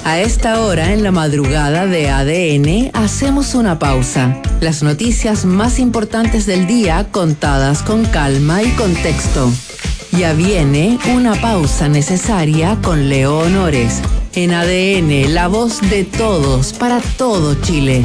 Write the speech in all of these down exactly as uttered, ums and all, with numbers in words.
A esta hora, en la madrugada de A D N, hacemos una pausa. Las noticias más importantes del día contadas con calma y contexto. Ya viene una pausa necesaria con Leo Honores. En A D N, la voz de todos para todo Chile.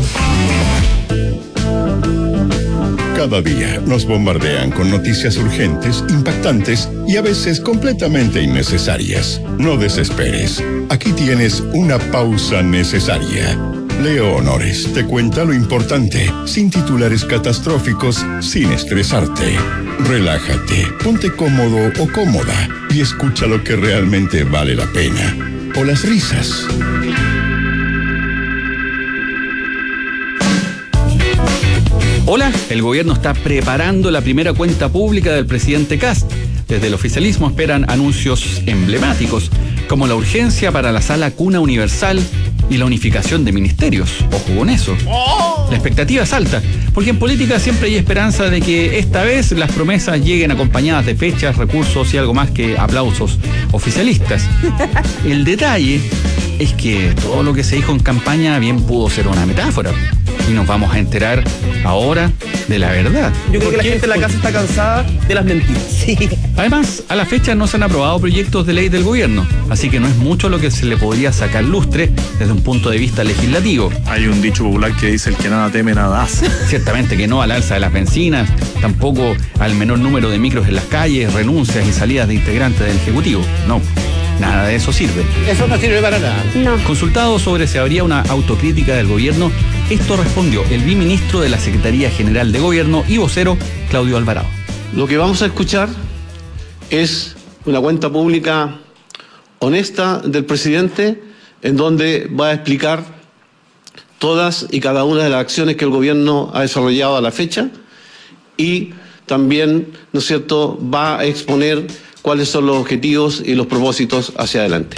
Cada día nos bombardean con noticias urgentes, impactantes y a veces completamente innecesarias. No desesperes. Aquí tienes una pausa necesaria. Leo Honores te cuenta lo importante, sin titulares catastróficos, sin estresarte. Relájate, ponte cómodo o cómoda y escucha lo que realmente vale la pena. O las risas. Hola, el gobierno está preparando la primera cuenta pública del presidente Kast. Desde el oficialismo esperan anuncios emblemáticos, como la urgencia para la sala cuna universal y la unificación de ministerios. Ojo con eso. La expectativa es alta, porque en política siempre hay esperanza de que esta vez las promesas lleguen acompañadas de fechas, recursos y algo más que aplausos oficialistas. El detalle es que todo lo que se dijo en campaña bien pudo ser una metáfora. Y nos vamos a enterar ahora de la verdad. Yo creo que la gente en la casa está cansada de las mentiras. Sí. Además, a la fecha no se han aprobado proyectos de ley del gobierno, así que no es mucho lo que se le podría sacar lustre desde un punto de vista legislativo. Hay un dicho popular que dice: el que nada teme, nada hace. Ciertamente que no al alza de las bencinas, tampoco al menor número de micros en las calles, renuncias y salidas de integrantes del Ejecutivo. No. Nada de eso sirve. Eso no sirve para nada. No. Consultado sobre si habría una autocrítica del gobierno, esto respondió el viceministro de la Secretaría General de Gobierno y vocero Claudio Alvarado. Lo que vamos a escuchar es una cuenta pública honesta del presidente, en donde va a explicar todas y cada una de las acciones que el gobierno ha desarrollado a la fecha y también, ¿no es cierto?, va a exponer cuáles son los objetivos y los propósitos hacia adelante.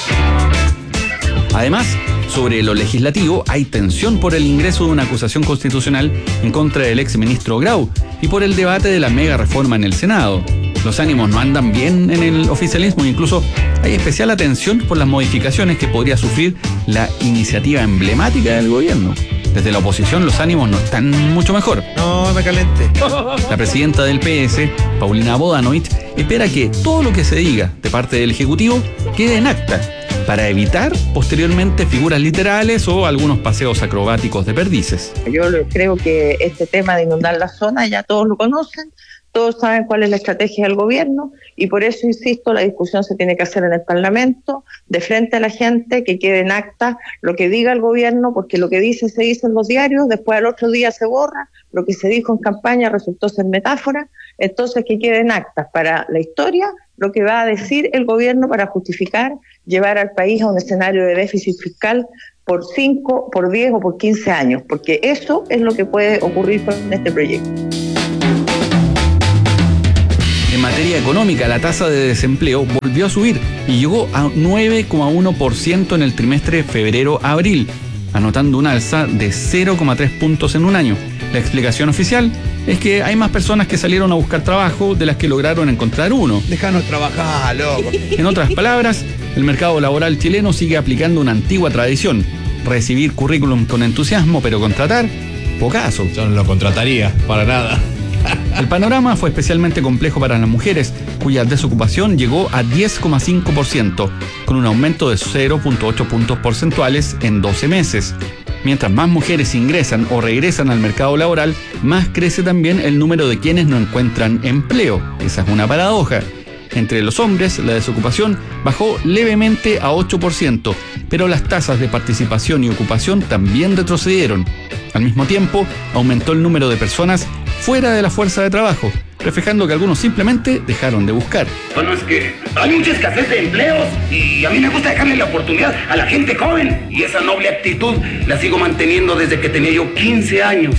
Además, sobre lo legislativo, hay tensión por el ingreso de una acusación constitucional en contra del exministro Grau y por el debate de la mega reforma en el Senado. Los ánimos no andan bien en el oficialismo, incluso hay especial atención por las modificaciones que podría sufrir la iniciativa emblemática del gobierno. Desde la oposición los ánimos no están mucho mejor. No, me calente. La presidenta del P S, Paulina Bodanovich, espera que todo lo que se diga de parte del Ejecutivo quede en acta, para evitar posteriormente figuras literales o algunos paseos acrobáticos de perdices. Yo creo que este tema de inundar la zona ya todos lo conocen, todos saben cuál es la estrategia del gobierno y por eso, insisto, la discusión se tiene que hacer en el Parlamento, de frente a la gente, que quede en acta lo que diga el gobierno, porque lo que dice se dice en los diarios, después al otro día se borra, lo que se dijo en campaña resultó ser metáfora, entonces que quede en actas para la historia lo que va a decir el gobierno para justificar llevar al país a un escenario de déficit fiscal por cinco, por diez o por quince años, porque eso es lo que puede ocurrir con este proyecto. En materia económica, la tasa de desempleo volvió a subir y llegó a nueve coma uno por ciento en el trimestre febrero-abril, anotando un alza de cero coma tres puntos en un año. La explicación oficial es que hay más personas que salieron a buscar trabajo de las que lograron encontrar uno. Déjanos trabajar, loco. En otras palabras, el mercado laboral chileno sigue aplicando una antigua tradición: recibir currículum con entusiasmo, pero contratar, pocaso. Yo no lo contrataría, para nada. El panorama fue especialmente complejo para las mujeres, cuya desocupación llegó a diez coma cinco por ciento, con un aumento de cero coma ocho puntos porcentuales en doce meses. Mientras más mujeres ingresan o regresan al mercado laboral, más crece también el número de quienes no encuentran empleo. Esa es una paradoja. Entre los hombres, la desocupación bajó levemente a ocho por ciento, pero las tasas de participación y ocupación también retrocedieron. Al mismo tiempo, aumentó el número de personas fuera de la fuerza de trabajo, reflejando que algunos simplemente dejaron de buscar. Bueno, es que hay mucha escasez de empleos y a mí me gusta dejarle la oportunidad a la gente joven, y esa noble actitud la sigo manteniendo desde que tenía yo quince años.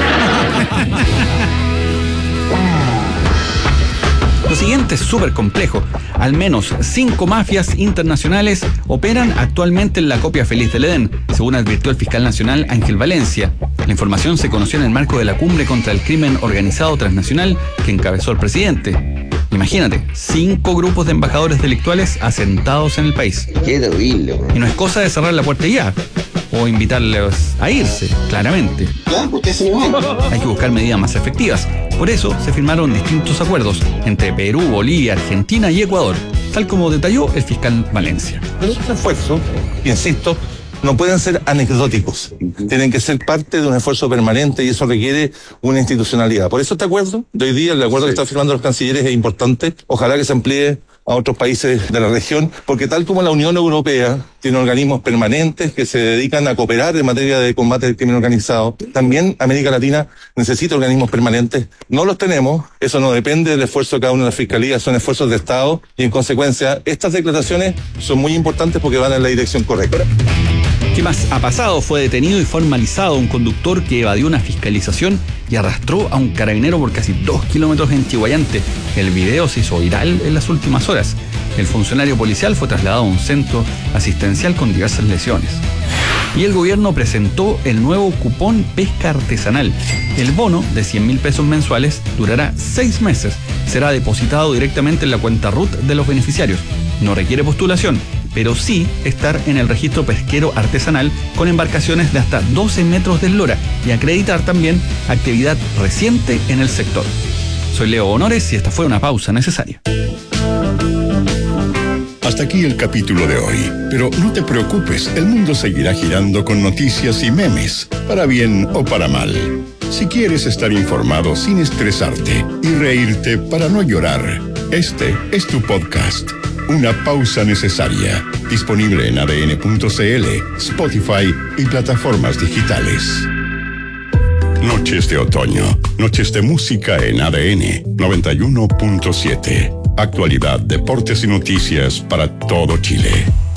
Lo siguiente es súper complejo. Al menos cinco mafias internacionales operan actualmente en la copia feliz del Edén, según advirtió el fiscal nacional Ángel Valencia. La información se conoció en el marco de la cumbre contra el crimen organizado transnacional que encabezó el presidente. Imagínate, cinco grupos de embajadores delictuales asentados en el país. Qué terrible, bro. Y no es cosa de cerrar la puerta ya, o invitarles a irse, claramente. Ya, ¿por qué se me va? Hay que buscar medidas más efectivas. Por eso se firmaron distintos acuerdos entre Perú, Bolivia, Argentina y Ecuador, tal como detalló el fiscal Valencia. Esos esfuerzos, insisto, no pueden ser anecdóticos. Tienen que ser parte de un esfuerzo permanente y eso requiere una institucionalidad. Por eso este acuerdo de hoy día, el acuerdo sí. que están firmando los cancilleres es importante. Ojalá que se amplíe a otros países de la región, porque tal como la Unión Europea tiene organismos permanentes que se dedican a cooperar en materia de combate del crimen organizado, también América Latina necesita organismos permanentes. No los tenemos, eso no depende del esfuerzo de cada una de las fiscalías, son esfuerzos de Estado y en consecuencia estas declaraciones son muy importantes porque van en la dirección correcta. ¿Qué más ha pasado? Fue detenido y formalizado un conductor que evadió una fiscalización y arrastró a un carabinero por casi dos kilómetros en Chihuayante. El video se hizo viral en las últimas horas. El funcionario policial fue trasladado a un centro asistencial con diversas lesiones. Y el gobierno presentó el nuevo cupón pesca artesanal. El bono de cien mil pesos mensuales durará seis meses. Será depositado directamente en la cuenta R U T de los beneficiarios. No requiere postulación, pero sí estar en el registro pesquero artesanal con embarcaciones de hasta doce metros de eslora y acreditar también actividad reciente en el sector. Soy Leo Honores y esta fue una pausa necesaria. Hasta aquí el capítulo de hoy, pero no te preocupes, el mundo seguirá girando con noticias y memes, para bien o para mal. Si quieres estar informado sin estresarte y reírte para no llorar, este es tu podcast. Una pausa necesaria. Disponible en A D N punto C L, Spotify y plataformas digitales. Noches de otoño. Noches de música en A D N noventa y uno punto siete. Actualidad, deportes y noticias para todo Chile.